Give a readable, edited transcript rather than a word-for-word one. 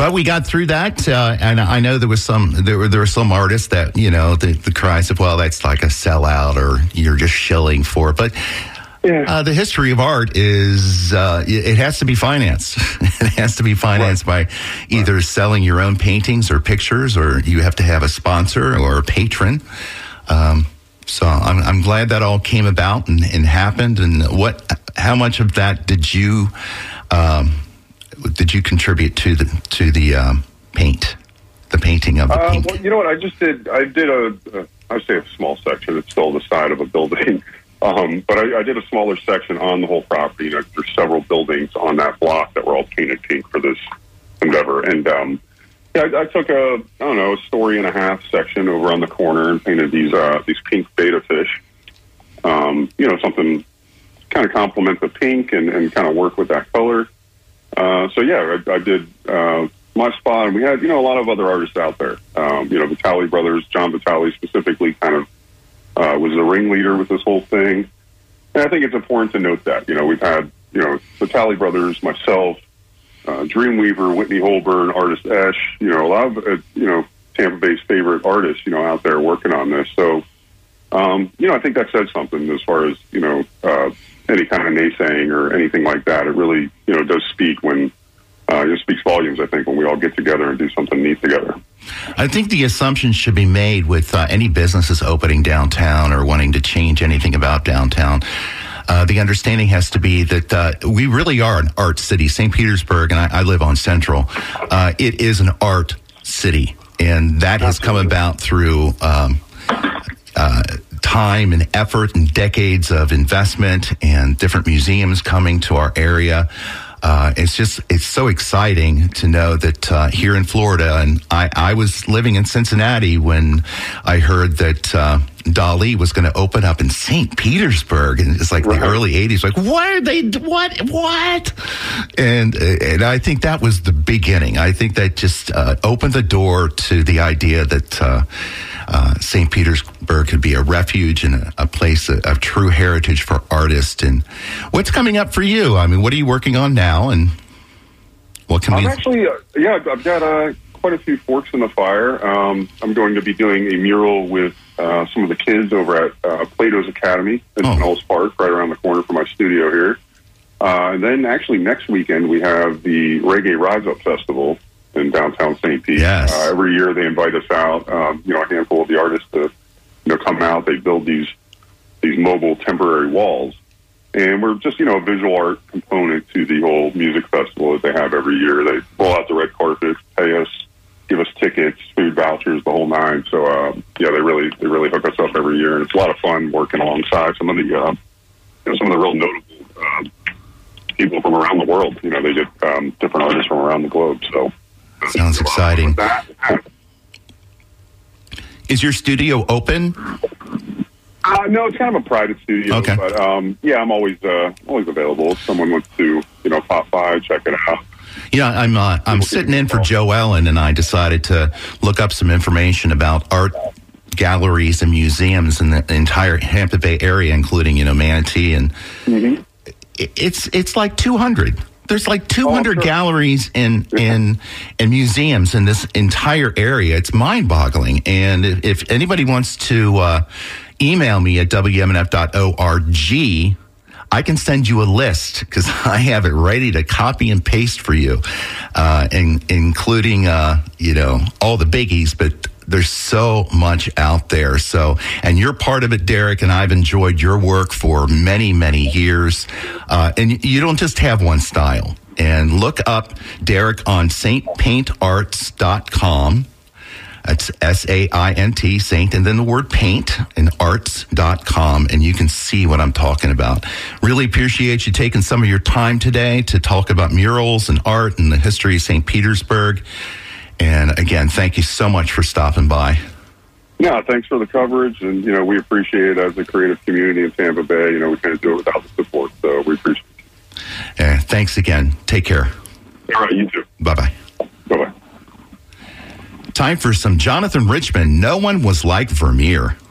But we got through that, and I know there were some artists that, the cries of, well, that's like a sellout or you're just shilling for it. But the history of art is it has to be financed. It has to be financed by either selling your own paintings or pictures, or you have to have a sponsor or a patron. So I'm glad that all came about and happened. And how much of that did you contribute to the painting of the pink? Well, you know what? I did a small section. It's still the side of a building. But I did a smaller section on the whole property. There's several buildings on that block that were all painted pink for this endeavor. And I took a story and a half section over on the corner and painted these pink betta fish. Something kind of complement the pink and kind of work with that color. I did my spot, and we had a lot of other artists out there. Vitale brothers, John Vitale specifically, kind of was the ringleader with this whole thing. And I think it's important to note that, we've had, Vitale brothers, myself, Dreamweaver, Whitney Holborn, Artist Esh, a lot of, Tampa Bay's favorite artists, out there working on this. So, I think that says something as far as, any kind of naysaying or anything like that. It really, does speak when, it speaks volumes, I think, when we all get together and do something neat together. I think the assumption should be made with any businesses opening downtown or wanting to change anything about downtown. The understanding has to be that we really are an art city. St. Petersburg, and I live on Central, it is an art city. And that has come about through time and effort and decades of investment and different museums coming to our area. It's so exciting to know that here in Florida, and I was living in Cincinnati when I heard that Dali was going to open up in St. Petersburg, and it's like the early 80s. Like, what? And I think that was the beginning. I think that just opened the door to the idea that St. Petersburg could be a refuge and a place of true heritage for artists. And what's coming up for you? I mean, what are you working on now? And what can I'm actually, I've got quite a few forks in the fire. I'm going to be doing a mural with some of the kids over at Plato's Academy in Knowles Park, right around the corner from my studio here. And then actually next weekend we have the Reggae Rise Up Festival in downtown St. Pete. Yes. Every year they invite us out, a handful of the artists to, come out. They build these mobile temporary walls. And we're just, a visual art component to the whole music festival that they have every year. They roll out the red carpet, pay us, give us tickets, food vouchers, the whole nine. So, they really hook us up every year. And it's a lot of fun working alongside some of the, some of the real notable people from around the world. They get different artists from around the globe. So, sounds exciting. Is your studio open? No, it's kind of a private studio. Okay. But I'm always available if someone wants to, pop by, check it out. I'm sitting in for Joe Ellen, and I decided to look up some information about art galleries and museums in the entire Tampa Bay area, including Manatee, and it's like 200. There's like 200 galleries and museums in this entire area. It's mind-boggling. And if anybody wants to email me at wmnf.org, I can send you a list because I have it ready to copy and paste for you, including all the biggies. But there's so much out there. So, and you're part of it, Derek, and I've enjoyed your work for many, many years. And you don't just have one style. And look up Derek on saintpaintarts.com. That's SAINT, Saint, and then the word paint, and arts.com, and you can see what I'm talking about. Really appreciate you taking some of your time today to talk about murals and art and the history of St. Petersburg. And again, thank you so much for stopping by. Yeah, thanks for the coverage, and we appreciate it as a creative community in Tampa Bay. We can't do it without the support, so we appreciate it. Thanks again. Take care. All right, you too. Bye-bye. Bye-bye. Time for some Jonathan Richman. No one was like Vermeer.